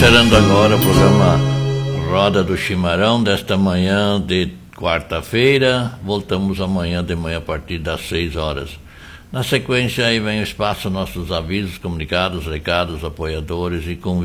Esperando agora o programa Roda do Chimarrão desta manhã de quarta-feira. Voltamos amanhã de manhã a partir das 6 horas. Na sequência aí vem o espaço, nossos avisos, comunicados, recados, apoiadores e convidados.